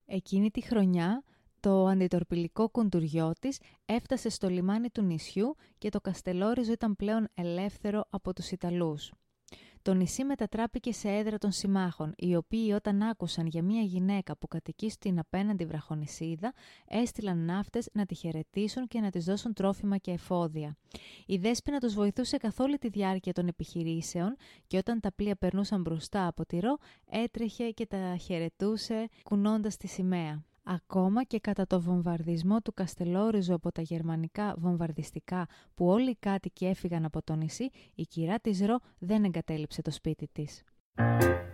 Εκείνη τη χρονιά, το αντιτορπιλικό κοντουριό της έφτασε στο λιμάνι του νησιού και το Καστελόριζο ήταν πλέον ελεύθερο από τους Ιταλούς. Το νησί μετατράπηκε σε έδρα των συμμάχων, οι οποίοι όταν άκουσαν για μια γυναίκα που κατοικεί στην απέναντι βραχονησίδα, έστειλαν ναύτες να τη χαιρετήσουν και να της δώσουν τρόφιμα και εφόδια. Η Δέσποινα τους βοηθούσε καθ' όλη τη διάρκεια των επιχειρήσεων και όταν τα πλοία περνούσαν μπροστά από τη Ρο, έτρεχε και τα χαιρετούσε κουνώντας τη σημαία. Ακόμα και κατά το βομβαρδισμό του Καστελόριζο από τα γερμανικά βομβαρδιστικά που όλοι οι κάτοικοι έφυγαν από το νησί, η κυρά της Ρο δεν εγκατέλειψε το σπίτι της.